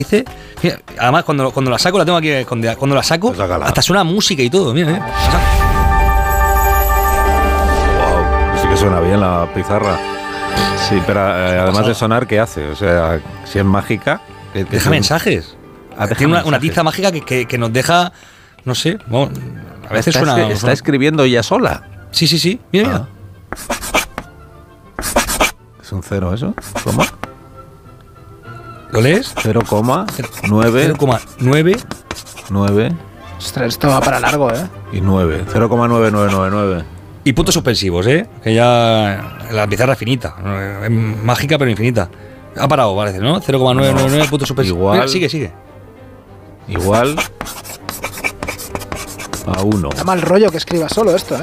Dice, mira, además cuando la saco, la tengo aquí escondida. Cuando la saco, hasta suena música y todo. Mira. Wow, sí que suena bien la pizarra. Sí, pero además de sonar, ¿qué hace? O sea, si es mágica... Deja mensajes. Tiene una tiza mágica que nos deja, no sé, bueno, a veces suena... ¿Está escribiendo ella sola? Sí. Mira. ¿Es un 0 eso? ¿Cómo? ¿Lo lees? 0,9 0,9 Ostras, esto va para largo, y 9. 0,9999. Y puntos suspensivos, que ya la pizarra es finita. Es mágica pero infinita. Ha parado, parece, ¿no? 0,999 puntos suspensivos. Igual. Mira, sigue. Igual a 1. Da mal rollo que escriba solo esto,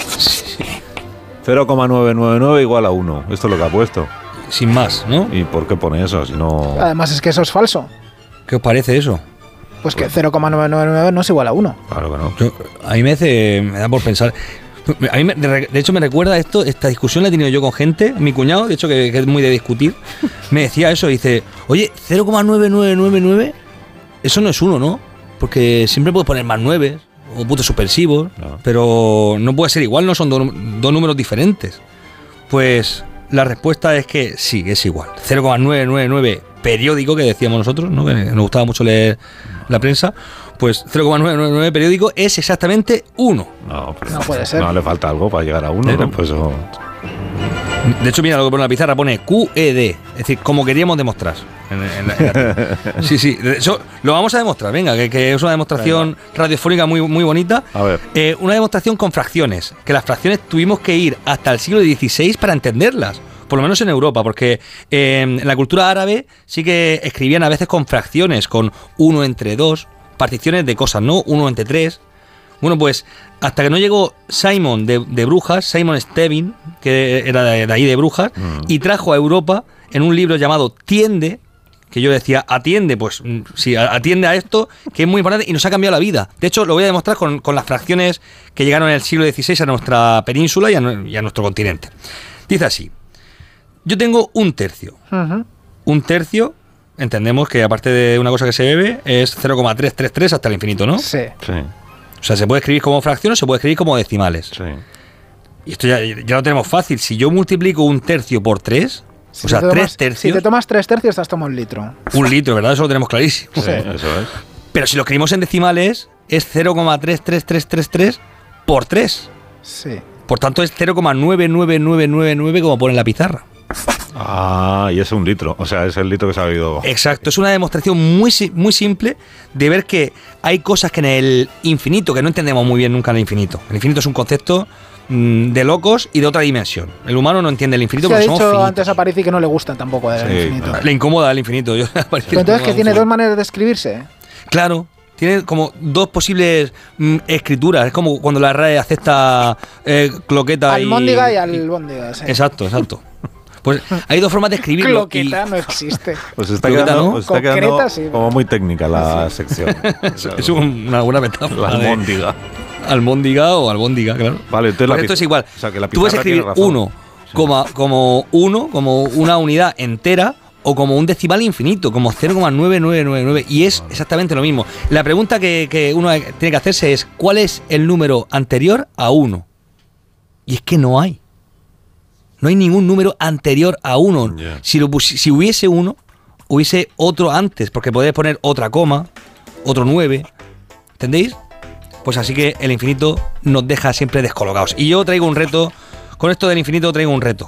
0,999 igual a 1. Esto es lo que ha puesto. Sin más, ¿no? ¿Y por qué pone eso? Si no... Además es que eso es falso. ¿Qué os parece eso? Pues que 0,999 no es igual a 1. Claro que no. A mí me da por pensar... A mí de hecho me recuerda esta discusión la he tenido yo con gente, mi cuñado, de hecho que es muy de discutir, me decía eso, dice, oye, 0,9999, eso no es 1, ¿no? Porque siempre puedes poner más 9 o puntos suspensivos, pero no puede ser igual, no son dos números diferentes. Pues la respuesta es que sí, es igual. 0,999 periódico, que decíamos nosotros, ¿no? Que nos gustaba mucho leer la prensa, pues 0,999 periódico es exactamente 1. No puede ser. No, le falta algo para llegar a 1, ¿no? Pues eso... De hecho, mira lo que pone en la pizarra, pone QED, es decir, como queríamos demostrar. Sí, eso lo vamos a demostrar, venga, que es una demostración radiofónica muy, muy bonita. A ver. Una demostración con fracciones, que las fracciones tuvimos que ir hasta el siglo XVI para entenderlas. Por lo menos en Europa, porque en la cultura árabe sí que escribían a veces con fracciones, con 1 entre 2, particiones de cosas, ¿no? 1 entre 3. Bueno, pues hasta que no llegó Simon de Brujas, Simon Stevin, que era de ahí de Brujas, y trajo a Europa en un libro llamado Tiende, que yo decía, atiende, pues sí, atiende a esto, que es muy importante y nos ha cambiado la vida. De hecho, lo voy a demostrar con las fracciones que llegaron en el siglo XVI a nuestra península y a nuestro continente. Dice así. Yo tengo un tercio. Un tercio, entendemos que aparte de una cosa que se bebe, es 0,333 hasta el infinito, ¿no? Sí. O sea, se puede escribir como fracción o se puede escribir como decimales. Sí. Y esto ya lo tenemos fácil. Si yo multiplico un tercio por 3, o sea, 3 tercios... Si te tomas 3 tercios, te has tomado 1 litro. 1 litro, ¿verdad? Eso lo tenemos clarísimo. Sí, eso es. Pero si lo escribimos en decimales, es 0,33333 por 3. Sí. Por tanto, es 0,99999 como pone en la pizarra. Ah, y es 1 litro. O sea, es el litro que se ha bebido. Exacto, es una demostración muy simple de ver que hay cosas que en el infinito, que no entendemos muy bien nunca en el infinito. El infinito es un concepto de locos y de otra dimensión. El humano no entiende el infinito porque somos finitos. Se ha dicho antes a París que no le gusta tampoco el infinito. Le incomoda el infinito. Pero entonces que tiene 2 maneras de escribirse. Claro. Tiene como 2 posibles escrituras. Es como cuando la RAE acepta cloqueta almóndiga y albóndiga. Sí. Exacto. Pues hay 2 formas de escribirlo. Cloqueta no existe. Pues está quedando sí, como muy técnica la sección. Es una buena metáfora. La almóndiga. Almóndiga o albóndiga, claro. Vale, entonces esto es igual. O sea, que la tú puedes escribir 1 como una unidad entera o como un decimal infinito, como 0,9999. Y es exactamente lo mismo. La pregunta que uno tiene que hacerse es: ¿cuál es el número anterior a 1? Y es que no hay. No hay ningún número anterior a 1. Yeah. Si hubiese 1, hubiese otro antes, porque podéis poner otra coma, otro 9. ¿Entendéis? Pues así que el infinito nos deja siempre descolocados. Y yo traigo un reto. Con esto del infinito traigo un reto.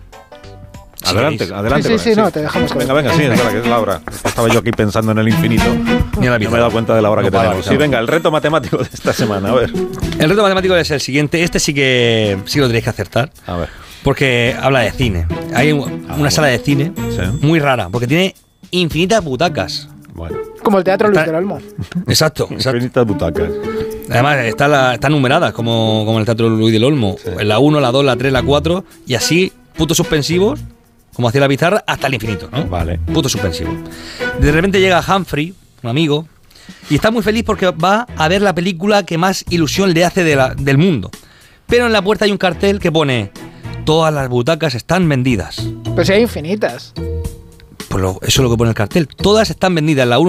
Adelante. Sí, no, te dejamos. Venga, sí, espera, que es la hora. Estaba yo aquí pensando en el infinito. No me he dado cuenta de la hora que tenemos. Sí, venga, el reto matemático de esta semana, a ver. El reto matemático es el siguiente. Este sí que lo tenéis que acertar. A ver. Porque habla de cine. Hay una sala de cine muy rara, porque tiene infinitas butacas. Bueno. Como el Teatro Luis del Olmo. Exacto. Infinitas butacas. Además, están numeradas como el Teatro Luis del Olmo. Sí. La 1, la 2, la 3, la 4, y así, puntos suspensivos, como hacía la pizarra, hasta el infinito, ¿no? Vale. Puntos suspensivos. De repente llega Humphrey, un amigo, y está muy feliz porque va a ver la película que más ilusión le hace del mundo. Pero en la puerta hay un cartel que pone: todas las butacas están vendidas. Pero si hay infinitas. Pues eso es lo que pone el cartel. Todas están vendidas, la